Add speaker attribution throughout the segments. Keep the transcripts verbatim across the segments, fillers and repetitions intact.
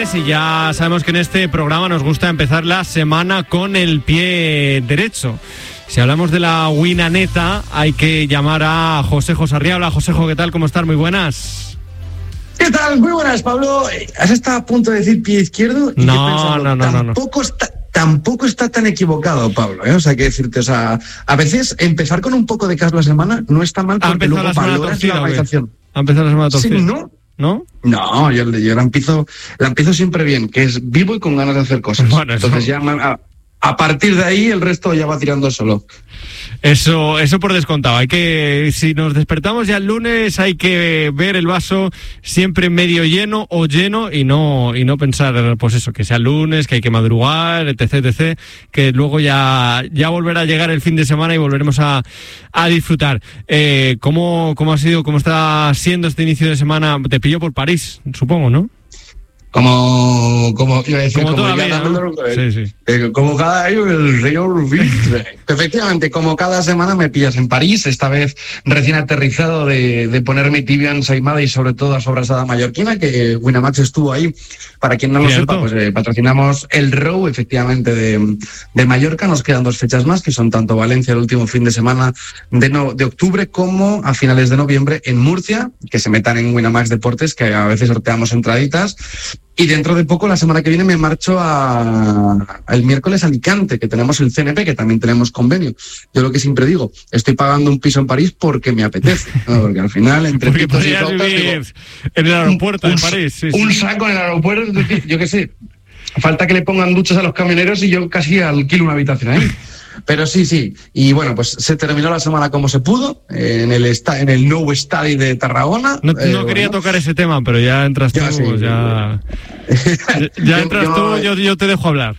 Speaker 1: Y ya sabemos que en este programa nos gusta empezar la semana con el pie derecho. Si hablamos de la Winaneta, hay que llamar a Josejo Sarriabla. Josejo, ¿qué tal? ¿Cómo estás? Muy buenas.
Speaker 2: ¿Qué tal? Muy buenas, Pablo. ¿Has estado a punto de decir pie izquierdo?
Speaker 1: Y no, pensando, no, no, no, no.
Speaker 2: Tampoco está, tampoco está tan equivocado, Pablo, ¿eh? O sea, hay que decirte, o sea, a veces empezar con un poco de caos la semana no está mal porque luego
Speaker 1: la
Speaker 2: valoras la organización.
Speaker 1: Ha empezado la semana torcida.
Speaker 2: Sí, ¿no?
Speaker 1: ¿No?
Speaker 2: No, yo, yo la empiezo, la empiezo siempre bien, que es vivo y con ganas de hacer cosas.
Speaker 1: Bueno, eso...
Speaker 2: Entonces ya a, a partir de ahí el resto ya va tirando solo.
Speaker 1: Eso, eso por descontado. Hay que, si nos despertamos ya el lunes, hay que ver el vaso siempre medio lleno o lleno y no, y no pensar, pues eso, que sea lunes, que hay que madrugar, etc, etc, que luego ya, ya volverá a llegar el fin de semana y volveremos a, a disfrutar. Eh, ¿cómo, cómo ha sido, cómo está siendo este inicio de semana? Te pilló por París, supongo, ¿no?
Speaker 2: Como, como iba a decir,
Speaker 1: como,
Speaker 2: como,
Speaker 1: todavía,
Speaker 2: cada,
Speaker 1: ¿no? Sí, sí.
Speaker 2: Eh, como cada año el señor efectivamente, como cada semana me pillas en París, esta vez recién aterrizado de, de ponerme tibio ensaimada y sobre todo a sobrasada mallorquina, que Winamax estuvo ahí. Para quien no lo
Speaker 1: ¿Cierto?
Speaker 2: sepa, pues eh, patrocinamos el Row, efectivamente, de, de Mallorca. Nos quedan dos fechas más, que son tanto Valencia el último fin de semana de, no, de octubre como a finales de noviembre en Murcia, que se metan en Winamax Deportes, que a veces sorteamos entraditas. Y dentro de poco, la semana que viene, me marcho a, a el miércoles a Alicante, que tenemos el C N P, que también tenemos convenio. Yo lo que siempre digo, estoy pagando un piso en París porque me apetece, ¿no? Porque al final, entre
Speaker 1: porque
Speaker 2: pitos y flautas, digo,
Speaker 1: en el aeropuerto
Speaker 2: un,
Speaker 1: de París. Sí,
Speaker 2: un
Speaker 1: sí.
Speaker 2: saco en el aeropuerto, yo qué sé. Falta que le pongan duchas a los camioneros y yo casi alquilo una habitación ahí. Pero sí, sí. Y bueno, pues se terminó la semana como se pudo, eh, en el esta, en el Nou Estadi de Tarragona.
Speaker 1: No, no
Speaker 2: eh,
Speaker 1: quería
Speaker 2: bueno.
Speaker 1: tocar ese tema, pero ya entras tú,
Speaker 2: Ya, sí.
Speaker 1: ya, ya, ya entras
Speaker 2: yo,
Speaker 1: tú, yo, yo te dejo hablar.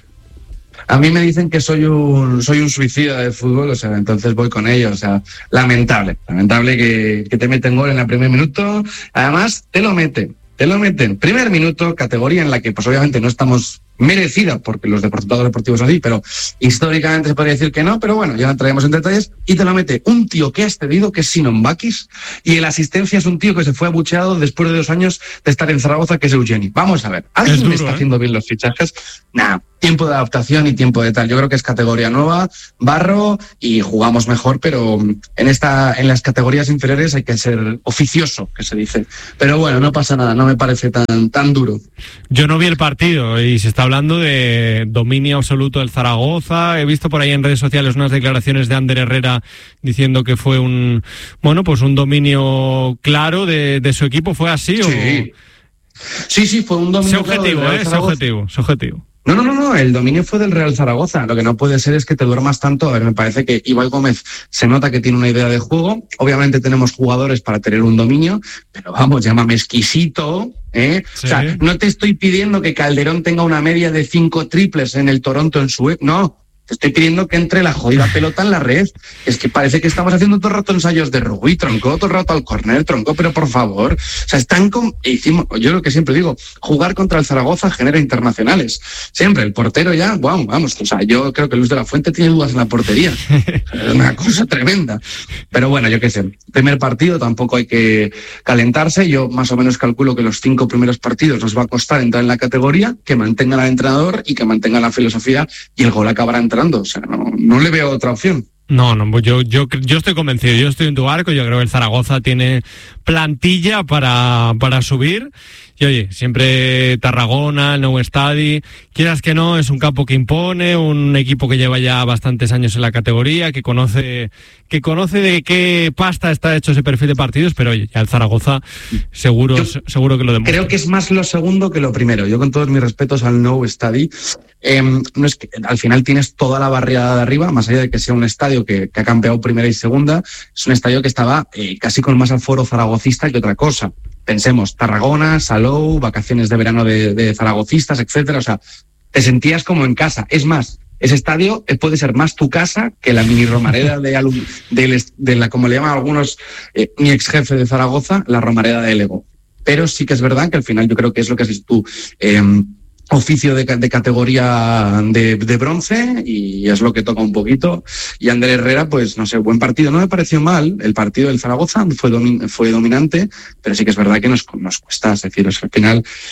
Speaker 2: A mí me dicen que soy un soy un suicida del fútbol, o sea, entonces voy con ellos, o sea, lamentable, lamentable que, que te meten gol en el primer minuto, además te lo meten, te lo meten, primer minuto, categoría en la que pues obviamente no estamos merecida, porque los resultados deportivos son así, pero históricamente se podría decir que no, pero bueno, ya entraremos en detalles, y te lo mete un tío que ha excedido, que es Sinon Bakis, y el asistencia es un tío que se fue abucheado después de dos años de estar en Zaragoza, que es Eugeni. Vamos a ver, ¿alguien
Speaker 1: duro,
Speaker 2: me está
Speaker 1: ¿eh?
Speaker 2: haciendo bien los fichajes? Nah, tiempo de adaptación y tiempo de tal. Yo creo que es categoría nueva, barro, y jugamos mejor, pero en esta, en las categorías inferiores hay que ser oficioso, que se dice. Pero bueno, no pasa nada, no me parece tan, tan duro.
Speaker 1: Yo no vi el partido y se está hablando de dominio absoluto del Zaragoza. He visto por ahí en redes sociales unas declaraciones de Ander Herrera diciendo que fue un, bueno, pues un dominio claro de, de su equipo. ¿Fue así?
Speaker 2: Sí.
Speaker 1: O...
Speaker 2: sí, sí, fue un dominio
Speaker 1: ese objetivo,
Speaker 2: claro del
Speaker 1: ¿eh? Ese objetivo, ese objetivo.
Speaker 2: No, no, no, no, el dominio fue del Real Zaragoza. Lo que no puede ser es que te duermas tanto. A ver, me parece que Ibai Gómez se nota que tiene una idea de juego. Obviamente tenemos jugadores para tener un dominio, pero vamos, llámame exquisito, ¿eh? Sí. O sea, no te estoy pidiendo que Calderón tenga una media de cinco triples en el Toronto en su... No, te estoy pidiendo que entre la jodida pelota en la red. Es que parece que estamos haciendo todo el rato ensayos de rugby, tronco, todo el rato al córner, tronco, pero por favor. O sea, están con... Hicimos, yo lo que siempre digo, jugar contra el Zaragoza genera internacionales. Siempre, el portero ya, wow, vamos. O sea, yo creo que Luis de la Fuente tiene dudas en la portería. Es una cosa tremenda. Pero bueno, yo qué sé. Primer partido, tampoco hay que calentarse. Yo más o menos calculo que los cinco primeros partidos nos va a costar entrar en la categoría, que mantengan al entrenador y que mantengan la filosofía, y el gol acabará entrando. O sea, no, no le veo otra opción.
Speaker 1: No, no, yo, yo, yo estoy convencido, yo estoy en tu barco, yo creo que el Zaragoza tiene plantilla para, para subir. Y oye, siempre Tarragona, el Nou Estadi, quieras que no, es un campo que impone, un equipo que lleva ya bastantes años en la categoría, que conoce, que conoce de qué pasta está hecho ese perfil de partidos, pero oye, ya el Zaragoza seguro, yo seguro que lo demuestra.
Speaker 2: Creo que es más lo segundo que lo primero. Yo, con todos mis respetos al Nou Estadi, eh, no es que al final tienes toda la barriada de arriba, más allá de que sea un estadio que, que ha campeado primera y segunda, es un estadio que estaba eh, casi con más aforo zaragocista que otra cosa. Pensemos, Tarragona, Salou, vacaciones de verano de, de zaragocistas, etcétera. O sea, te sentías como en casa. Es más, ese estadio puede ser más tu casa que la mini Romareda de, alum, de, de la, como le llaman algunos, eh, mi ex jefe de Zaragoza, la Romareda de Lego. Pero sí que es verdad que al final yo creo que es lo que has dicho tú. Eh, oficio de, de categoría de, de bronce, y es lo que toca un poquito. Y Ander Herrera, pues no sé, buen partido. No me pareció mal el partido del Zaragoza, fue, domin, fue dominante, pero sí que es verdad que nos, nos cuesta. Es decir, es, al final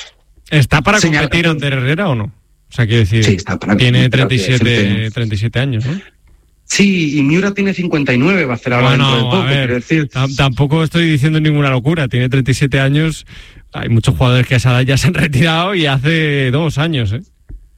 Speaker 1: ¿Está para
Speaker 2: señala...
Speaker 1: competir Ander Herrera o no? O sea, quiero decir,
Speaker 2: sí, está para
Speaker 1: tiene treinta y siete, treinta y siete años, ¿no?
Speaker 2: Sí, y Miura tiene cincuenta y nueve, va a hacer ahora
Speaker 1: bueno,
Speaker 2: dentro de poco,
Speaker 1: a ver,
Speaker 2: quiero decir.
Speaker 1: T- tampoco estoy diciendo ninguna locura, tiene treinta y siete años, hay muchos jugadores que a esa edad ya se han retirado y hace dos años, ¿eh?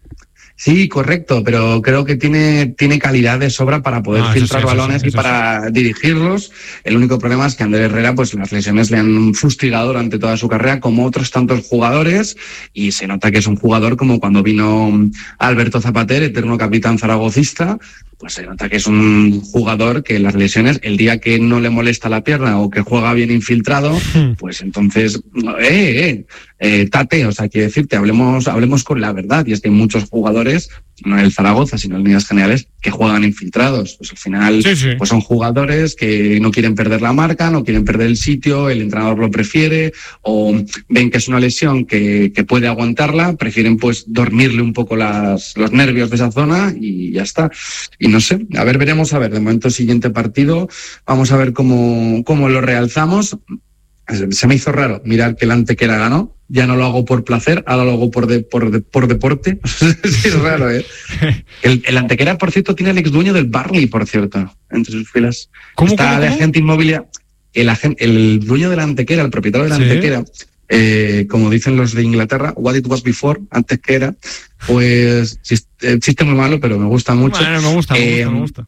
Speaker 2: Sí, correcto, pero creo que tiene, tiene calidad de sobra para poder
Speaker 1: Ah,
Speaker 2: filtrar
Speaker 1: sí,
Speaker 2: balones
Speaker 1: sí,
Speaker 2: y para sí. dirigirlos. El único problema es que Ander Herrera, pues las lesiones le han fustigado durante toda su carrera, como otros tantos jugadores, y se nota que es un jugador como cuando vino Alberto Zapater, eterno capitán zaragocista, pues se nota que es un jugador que las lesiones, el día que no le molesta la pierna o que juega bien infiltrado, pues entonces, eh, eh, eh tate, o sea, quiero decirte, hablemos, hablemos con la verdad, y es que hay muchos jugadores, no en el Zaragoza, sino en líneas generales, que juegan infiltrados. Pues al final,
Speaker 1: sí, sí.
Speaker 2: pues son jugadores que no quieren perder la marca, no quieren perder el sitio, el entrenador lo prefiere, o ven que es una lesión que, que puede aguantarla, prefieren pues dormirle un poco las, los nervios de esa zona y ya está. Y no sé, a ver, veremos, a ver, de momento siguiente partido, vamos a ver cómo, cómo lo realzamos. Se me hizo raro mirar que el Antequera ganó. Ya no lo hago por placer, ahora lo hago por, de, por, de, por deporte. Sí, es raro, ¿eh? El, el Antequera, por cierto, tiene el ex dueño del Barley, por cierto, entre sus filas.
Speaker 1: ¿Cómo,
Speaker 2: Está
Speaker 1: cómo,
Speaker 2: de
Speaker 1: cómo?
Speaker 2: agente inmobiliario. El, agente, el dueño de la Antequera, el propietario de la
Speaker 1: ¿Sí?
Speaker 2: Antequera, eh, como dicen los de Inglaterra, what it was before, antes que era, pues chiste, chiste muy malo, pero me gusta mucho.
Speaker 1: Bueno, me gusta, me
Speaker 2: eh,
Speaker 1: gusta, me gusta.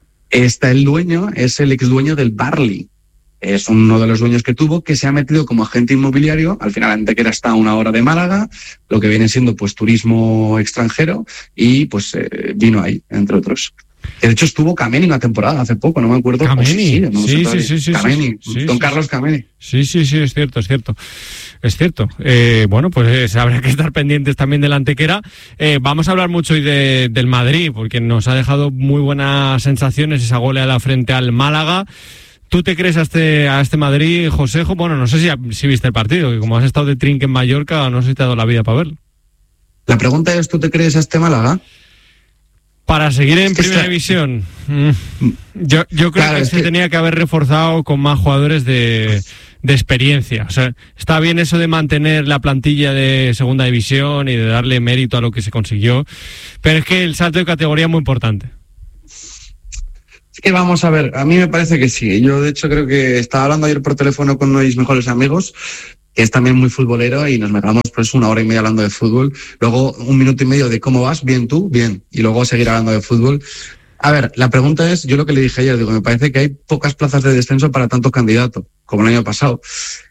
Speaker 2: Está el dueño, es el ex dueño del Barley. Es uno de los dueños que tuvo, que se ha metido como agente inmobiliario. Al final, Antequera está a una hora de Málaga, lo que viene siendo pues turismo extranjero, y pues eh, vino ahí, entre otros. De hecho, estuvo Kameni una temporada hace poco, no me acuerdo.
Speaker 1: Kameni,
Speaker 2: sí, no
Speaker 1: sí,
Speaker 2: sé
Speaker 1: sí, sí, sí,
Speaker 2: Kameni,
Speaker 1: sí,
Speaker 2: don
Speaker 1: sí,
Speaker 2: Carlos
Speaker 1: sí.
Speaker 2: Kameni.
Speaker 1: Sí, sí, sí, es cierto, es cierto. Es cierto. Eh, bueno, pues eh, habrá que estar pendientes también de la Antequera. Eh, vamos a hablar mucho hoy de, del Madrid, porque nos ha dejado muy buenas sensaciones esa goleada frente al Málaga. ¿Tú te crees a este, a este Madrid, Josejo? Bueno, no sé si, si viste el partido, que como has estado de trinque en Mallorca, no sé si te ha dado la vida para verlo.
Speaker 2: La pregunta es, ¿tú te crees a este Málaga?
Speaker 1: Para seguir en
Speaker 2: Es que
Speaker 1: primera
Speaker 2: está...
Speaker 1: división, yo, yo creo
Speaker 2: claro,
Speaker 1: que
Speaker 2: es
Speaker 1: se
Speaker 2: que...
Speaker 1: tenía que haber reforzado con más jugadores de, de experiencia. O sea, está bien eso de mantener la plantilla de segunda división y de darle mérito a lo que se consiguió, pero es que el salto de categoría es muy importante.
Speaker 2: Es que vamos a ver, a mí me parece que sí. Yo, de hecho, creo que estaba hablando ayer por teléfono con uno de mis mejores amigos, que es también muy futbolero, y nos metamos pues una hora y media hablando de fútbol. Luego un minuto y medio de cómo vas, bien tú, bien. Y luego seguir hablando de fútbol. A ver, la pregunta es, yo lo que le dije ayer, digo, me parece que hay pocas plazas de descenso para tanto candidato, como el año pasado.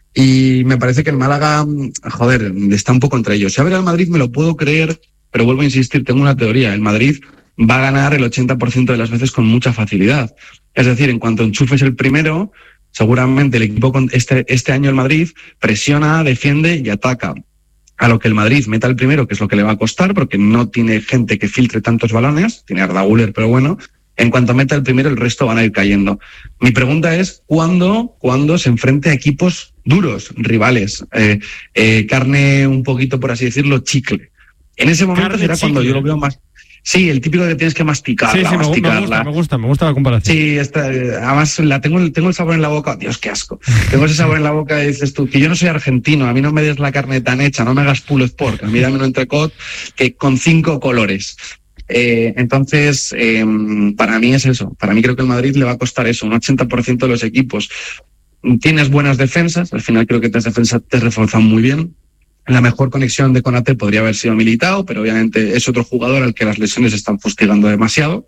Speaker 2: Y me parece que el Málaga, joder, está un poco entre ellos. Si a ver al Madrid me lo puedo creer, pero vuelvo a insistir, tengo una teoría. El Madrid va a ganar el ochenta por ciento de las veces con mucha facilidad. Es decir, en cuanto enchufes el primero, seguramente el equipo con este, este año el Madrid presiona, defiende y ataca. A lo que el Madrid meta el primero, que es lo que le va a costar, porque no tiene gente que filtre tantos balones, tiene a Arda Güler, pero bueno, en cuanto meta el primero, el resto van a ir cayendo. Mi pregunta es, ¿cuándo, cuándo se enfrente a equipos duros, rivales, eh, eh, carne un poquito, por así decirlo, chicle? En ese momento
Speaker 1: Carne
Speaker 2: será
Speaker 1: chicle.
Speaker 2: cuando yo lo veo más... Sí, el típico que tienes que masticarla,
Speaker 1: Sí, sí, me,
Speaker 2: masticarla.
Speaker 1: me gusta, me gusta, me gusta la comparación.
Speaker 2: Sí, esta, además la tengo, tengo el sabor en la boca. Dios, qué asco. Tengo ese sabor en la boca y dices tú, que yo no soy argentino, a mí no me des la carne tan hecha, no me hagas pulled pork, a mí dame un entrecot que con cinco colores. Eh, entonces, eh, para mí es eso. Para mí creo que el Madrid le va a costar eso, un ochenta por ciento de los equipos. Tienes buenas defensas, al final creo que las defensas te reforzan muy bien. La mejor conexión de Konaté podría haber sido Militao, pero obviamente es otro jugador al que las lesiones están fustigando demasiado.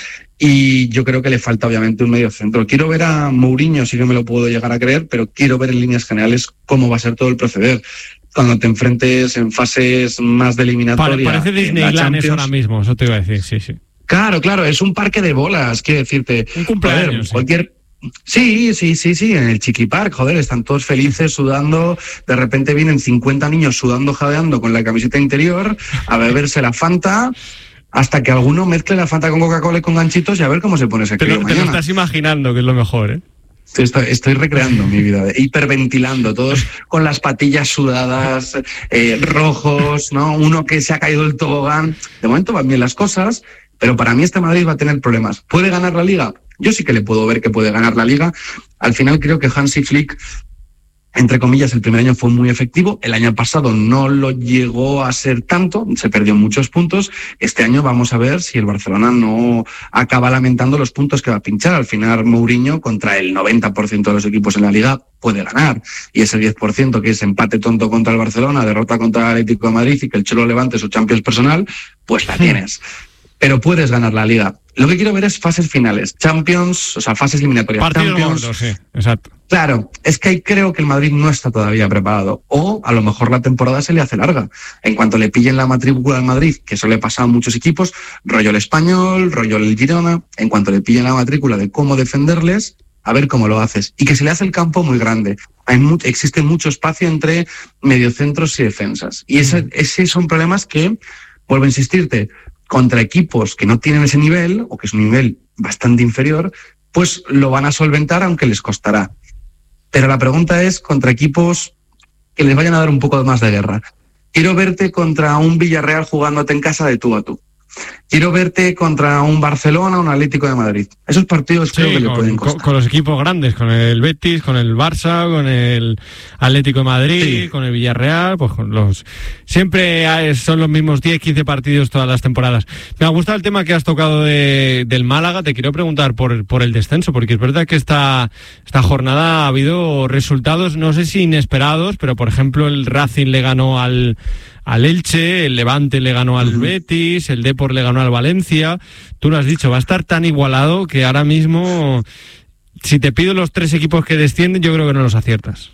Speaker 2: Y yo creo que le falta obviamente un medio centro. Quiero ver a Mourinho, sí que me lo puedo llegar a creer, pero quiero ver en líneas generales cómo va a ser todo el proceder. Cuando te enfrentes en fases más de eliminatoria.
Speaker 1: Parece Disneyland eso ahora mismo, eso te iba a decir, sí, sí.
Speaker 2: Claro, claro, es un parque de bolas, quiero decirte.
Speaker 1: Un cumpleaños.
Speaker 2: Joder, cualquier... Sí, sí, sí, sí, en el Chiqui Park, joder, están todos felices sudando, de repente vienen cincuenta niños sudando, jadeando con la camiseta interior, a beberse la Fanta, hasta que alguno mezcle la Fanta con Coca-Cola y con ganchitos y a ver cómo se pone ese crío mañana.
Speaker 1: Te lo estás imaginando, que es lo mejor, ¿eh?
Speaker 2: Estoy, estoy recreando mi vida, hiperventilando, todos con las patillas sudadas, eh, rojos, ¿no? Uno que se ha caído del tobogán. De momento van bien las cosas, pero para mí este Madrid va a tener problemas. ¿Puede ganar la Liga? Yo sí que le puedo ver que puede ganar la Liga. Al final creo que Hansi Flick entre comillas, el primer año fue muy efectivo, el año pasado no lo llegó a ser tanto, se perdió muchos puntos. Este año vamos a ver si el Barcelona no acaba lamentando los puntos que va a pinchar. Al final, Mourinho, contra el noventa por ciento de los equipos en la Liga, puede ganar. Y ese diez por ciento que es empate tonto contra el Barcelona, derrota contra el Atlético de Madrid y que el Cholo levante su Champions personal, pues la tienes. Pero puedes ganar la Liga. Lo que quiero ver es fases finales, Champions, o sea, fases eliminatorias.
Speaker 1: Partidos
Speaker 2: Champions.
Speaker 1: gordos, sí, exacto.
Speaker 2: Claro, es que ahí creo que el Madrid no está todavía preparado. O a lo mejor la temporada se le hace larga. En cuanto le pillen la matrícula al Madrid, que eso le pasa a muchos equipos, rollo el Español, rollo el Girona, en cuanto le pillen la matrícula de cómo defenderles, a ver cómo lo haces. Y que se le hace el campo muy grande. Hay mu- existe mucho espacio entre mediocentros y defensas. Y ese, ese son problemas que, vuelvo a insistirte, contra equipos que no tienen ese nivel, o que es un nivel bastante inferior, pues lo van a solventar aunque les costará. Pero la pregunta es contra equipos que les vayan a dar un poco más de guerra. Quiero verte contra un Villarreal jugándote en casa de tú a tú. Quiero verte contra un Barcelona o un Atlético de Madrid. Esos partidos creo
Speaker 1: Sí,
Speaker 2: que le
Speaker 1: con,
Speaker 2: pueden
Speaker 1: con,
Speaker 2: costar.
Speaker 1: con los equipos grandes, con el Betis, con el Barça, con el Atlético de Madrid,
Speaker 2: Sí.
Speaker 1: con el Villarreal, pues con los... Siempre hay- son los mismos diez, quince partidos todas las temporadas. Me ha gustado el tema que has tocado de, del Málaga. Te quiero preguntar por, por el descenso, porque es verdad que esta, esta jornada ha habido resultados, no sé si inesperados, pero por ejemplo el Racing le ganó al... al Elche, el Levante le ganó al uh-huh. Betis, el Depor le ganó al Valencia. Tú lo has dicho, va a estar tan igualado que ahora mismo, si te pido los tres equipos que descienden, yo creo que no los aciertas.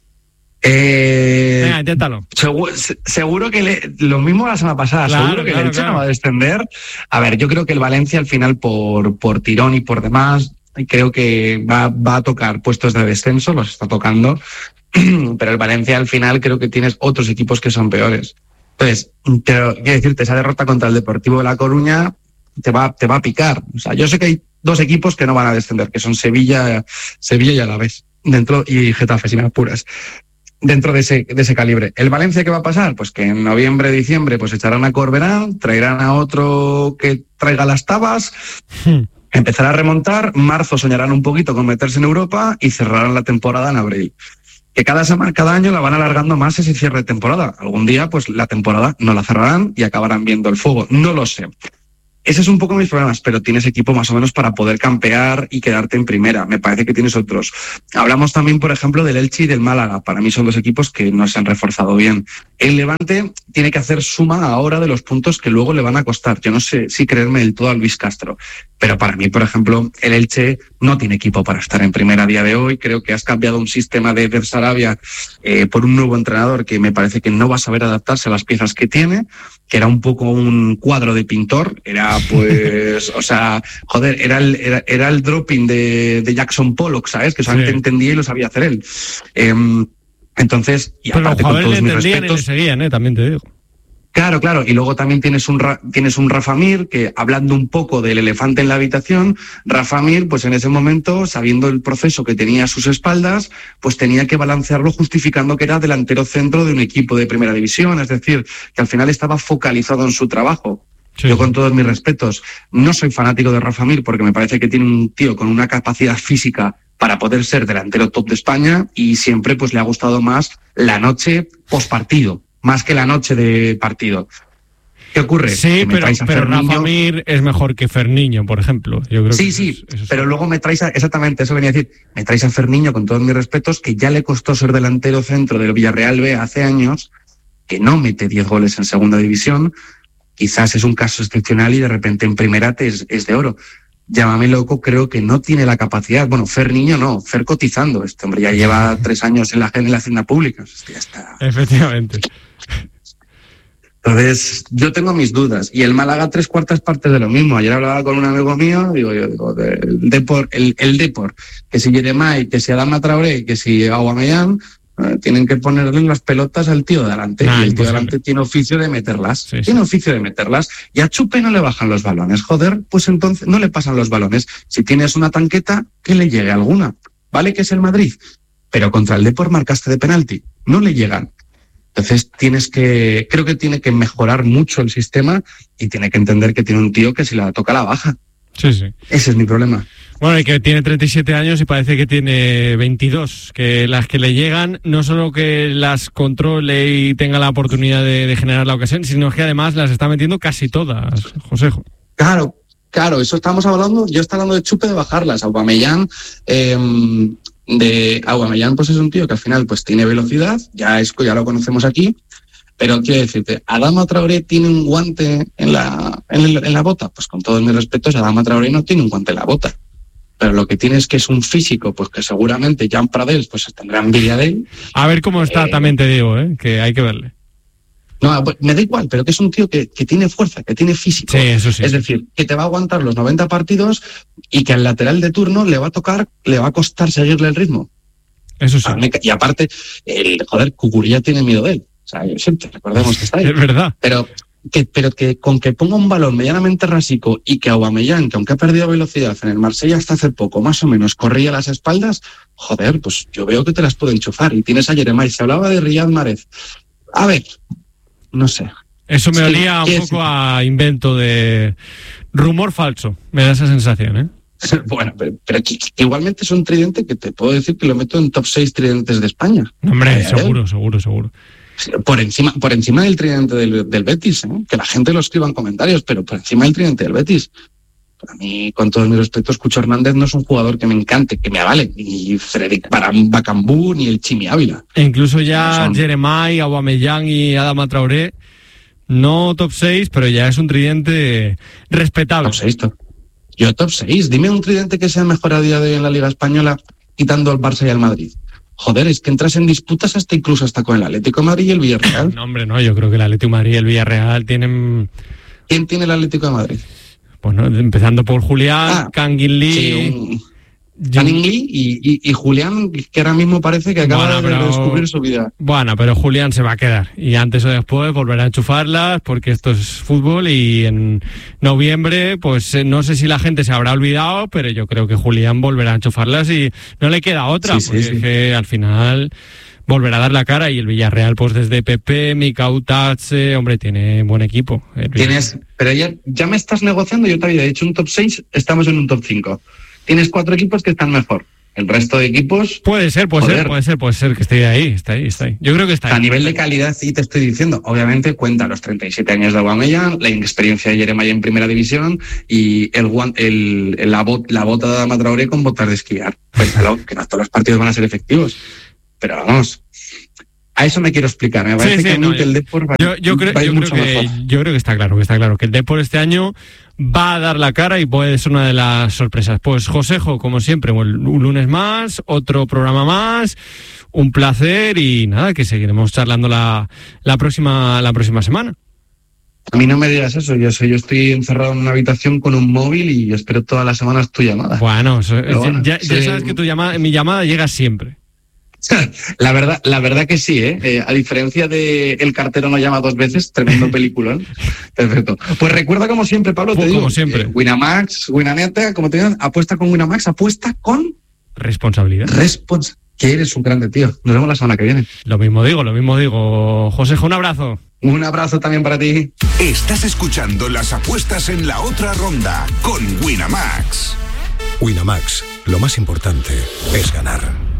Speaker 2: Eh,
Speaker 1: Venga, inténtalo.
Speaker 2: Seguro, seguro que le, lo mismo la semana pasada,
Speaker 1: claro,
Speaker 2: seguro que
Speaker 1: claro,
Speaker 2: el Elche
Speaker 1: claro.
Speaker 2: no va a descender. A ver, yo creo que el Valencia al final por, por tirón y por demás, creo que va, va a tocar puestos de descenso, los está tocando. Pero el Valencia al final creo que tienes otros equipos que son peores. Entonces, pero quiero decirte, esa derrota contra el Deportivo de La Coruña te va, te va a picar. O sea, yo sé que hay dos equipos que no van a descender, que son Sevilla, Sevilla y Alavés, dentro, y Getafe, si me apuras, dentro de ese, de ese calibre. ¿El Valencia qué va a pasar? Pues que en noviembre, diciembre, pues echarán a Corberán, traerán a otro que traiga las tabas, hmm. empezará a remontar, marzo soñarán un poquito con meterse en Europa y cerrarán la temporada en abril. Que cada semana, cada año la van alargando más ese cierre de temporada. Algún día, pues la temporada no la cerrarán y acabarán viendo el fuego. No lo sé. Ese es un poco mis problemas, pero tienes equipo más o menos para poder campear y quedarte en primera. Me parece que tienes otros. Hablamos también, por ejemplo, del Elche y del Málaga. Para mí son dos equipos que no se han reforzado bien. El Levante tiene que hacer suma ahora de los puntos que luego le van a costar. Yo no sé si creerme del todo a Luis Castro, pero para mí, por ejemplo, el Elche no tiene equipo para estar en primera a día de hoy. Creo que has cambiado un sistema de Eder Sarabia eh, por un nuevo entrenador que me parece que no va a saber adaptarse a las piezas que tiene, que era un poco un cuadro de pintor. Era pues, o sea, joder, era el, era, era el dropping de, de Jackson Pollock, ¿sabes? Que solamente sí. entendía y lo sabía hacer él. Eh, entonces, y
Speaker 1: pero
Speaker 2: aparte
Speaker 1: los
Speaker 2: con todos
Speaker 1: le
Speaker 2: mis
Speaker 1: entendían
Speaker 2: respetos...
Speaker 1: y le seguían, ¿eh? También te digo.
Speaker 2: Claro, claro, y luego también tienes un tienes un Rafa Mir que, hablando un poco del elefante en la habitación, Rafa Mir, pues en ese momento, sabiendo el proceso que tenía a sus espaldas, pues tenía que balancearlo justificando que era delantero centro de un equipo de primera división, es decir, que al final estaba focalizado en su trabajo. Sí. Yo, con todos mis respetos, no soy fanático de Rafa Mir porque me parece que tiene un tío con una capacidad física para poder ser delantero top de España y siempre pues le ha gustado más la noche postpartido, más que la noche de partido. ¿Qué ocurre?
Speaker 1: Sí, pero, pero Rafa Mir es mejor que Ferniño, por ejemplo. Yo creo
Speaker 2: sí,
Speaker 1: que
Speaker 2: sí,
Speaker 1: eso es, eso
Speaker 2: pero
Speaker 1: es...
Speaker 2: luego me traes a, exactamente, eso venía a decir, me traes a Ferniño, con todos mis respetos, que ya le costó ser delantero centro del Villarreal B hace años, que no mete diez goles en segunda división. Quizás es un caso excepcional y de repente en primera te es, es de oro. Llámame loco, creo que no tiene la capacidad. Bueno, Fer Niño no, Fer cotizando. Este hombre ya lleva tres años en la, en la hacienda pública. Ya está.
Speaker 1: Efectivamente.
Speaker 2: Entonces, yo tengo mis dudas. Y el Málaga, tres cuartas partes de lo mismo. Ayer hablaba con un amigo mío, digo yo, digo, el Depor, el, el Depor, que si Yeremay, que si Adama Traoré, que si Aubameyang, eh, tienen que ponerle las pelotas al tío de delante. Nah, y el tío de delante tiene oficio de meterlas. Sí, tiene sí. oficio de meterlas. Y a Chupe no le bajan los balones. Joder, pues entonces no le pasan los balones. Si tienes una tanqueta, que le llegue alguna. Vale que es el Madrid, pero contra el Depor marcaste de penalti. No le llegan. Entonces tienes que, creo que tiene que mejorar mucho el sistema y tiene que entender que tiene un tío que si la toca la baja.
Speaker 1: Sí, sí.
Speaker 2: Ese es mi problema.
Speaker 1: Bueno, y que tiene treinta y siete años y parece que tiene veintidós, que las que le llegan no solo que las controle y tenga la oportunidad de, de generar la ocasión, sino que además las está metiendo casi todas, Josejo.
Speaker 2: Claro, claro, eso estamos hablando, yo estoy hablando de chupe de bajarlas. Aubameyang, eh, de Aubameyang pues es un tío que al final pues tiene velocidad, ya, es, ya lo conocemos aquí, pero quiero decirte, Adama Traoré tiene un guante en la, en, el, en la bota, pues con todos mis respetos, Adama Traoré no tiene un guante en la bota. Pero lo que tiene es que es un físico, pues que seguramente Jan Pradels pues tendrá envidia de él.
Speaker 1: A ver cómo está, eh, también te digo, ¿eh? Que hay que verle.
Speaker 2: No, pues me da igual, pero que es un tío que, que tiene fuerza, que tiene físico.
Speaker 1: Sí, eso sí.
Speaker 2: Es decir, que te va a aguantar los noventa partidos y que al lateral de turno le va a tocar, le va a costar seguirle el ritmo.
Speaker 1: Eso sí.
Speaker 2: Y aparte, el joder, Cucurella tiene miedo de él. O sea, yo siempre, recordemos que está ahí.
Speaker 1: Es verdad.
Speaker 2: Pero que, pero que con que ponga un balón medianamente rasico y que Aubameyang, que aunque ha perdido velocidad en el Marsella hasta hace poco, más o menos, corría a las espaldas, joder, pues yo veo que te las puede enchufar. Y tienes a Jeremai, se hablaba de Riyad Mahrez. A ver, no sé.
Speaker 1: Eso me
Speaker 2: sí,
Speaker 1: olía un poco a invento de rumor falso, me da esa sensación, ¿eh?
Speaker 2: Bueno, pero, pero que, que igualmente es un tridente que te puedo decir que lo meto en top seis tridentes de España.
Speaker 1: Hombre, eh, seguro, seguro, seguro.
Speaker 2: Por encima, por encima del tridente del, del Betis, ¿eh? Que la gente lo escriba en comentarios, pero por encima del tridente del Betis. Para mí, con todos mis respetos, Cucho Hernández no es un jugador que me encante, que me avale, ni Frederic Bacambú, ni el Chimi Ávila.
Speaker 1: E incluso ya son... Jeremai, Aubameyang y Adama Traoré, no top seis, pero ya es un tridente respetable.
Speaker 2: Top seis, top. Yo top seis. Dime un tridente que sea mejor a día de hoy en la Liga Española, quitando al Barça y al Madrid. Joder, es que entras en disputas hasta incluso hasta con el Atlético de Madrid y el Villarreal.
Speaker 1: No, hombre, no, yo creo que el Atlético de Madrid y el Villarreal tienen...
Speaker 2: ¿Quién tiene el Atlético de Madrid?
Speaker 1: Bueno, empezando por Julián, ah, Kangin Lee...
Speaker 2: Sí, un... Kangin Lee y, y, y Julián, que ahora mismo parece que acaba bueno, pero... de descubrir su vida.
Speaker 1: Bueno, pero Julián se va a quedar y antes o después volverá a enchufarlas porque esto es fútbol y en noviembre, pues no sé si la gente se habrá olvidado, pero yo creo que Julián volverá a enchufarlas y no le queda otra, sí, porque sí, sí. Es que al final volverá a dar la cara y el Villarreal, pues desde Pepe, Mikau Tatse, hombre, tiene buen equipo.
Speaker 2: Tienes, pero ya, ya me estás negociando, yo te había dicho un top seis, estamos en un top cinco. Tienes cuatro equipos que están mejor. El resto de equipos...
Speaker 1: Puede ser, puede joder. ser, puede ser, puede ser que esté ahí, está ahí, está ahí. Yo creo que está ahí.
Speaker 2: A nivel de calidad, sí te estoy diciendo. Obviamente cuenta los treinta y siete años de Aubameyang, la inexperiencia de Jeremai en primera división y el, el, el la, bot, la bota de Adama Traoré con botas de esquiar. Cuéntalo, que no todos los partidos van a ser efectivos. Pero vamos... A eso me quiero explicar. Me parece sí, sí, que, no, que el Depor va,
Speaker 1: yo, yo creo,
Speaker 2: va a ir
Speaker 1: yo
Speaker 2: mucho
Speaker 1: creo que,
Speaker 2: mejor.
Speaker 1: Yo creo que está claro, que está claro que el Depor este año va a dar la cara y puede ser una de las sorpresas. Pues Josejo, como siempre, un lunes más, otro programa más, un placer y nada, que seguiremos charlando la, la próxima la próxima semana.
Speaker 2: A mí no me digas eso, yo, sé, yo estoy encerrado en una habitación con un móvil y espero todas las semanas tu llamada.
Speaker 1: Bueno, eso, bueno ya, ya sí. sabes que tu llamada, mi llamada llega siempre.
Speaker 2: La verdad, la verdad que sí, ¿eh? Eh, a diferencia de El cartero no llama dos veces, tremendo peliculón. Perfecto. Pues recuerda como siempre, Pablo,
Speaker 1: pues
Speaker 2: te digo,
Speaker 1: como siempre.
Speaker 2: Eh, Winamax, Winaneta, como te digo, apuesta con Winamax, apuesta con...
Speaker 1: Responsabilidad.
Speaker 2: Respons que eres un grande, tío. Nos vemos la semana que viene.
Speaker 1: Lo mismo digo, lo mismo digo. Josejo, un abrazo.
Speaker 2: Un abrazo también para ti.
Speaker 3: Estás escuchando las apuestas en la otra ronda con Winamax.
Speaker 4: Winamax, lo más importante es ganar.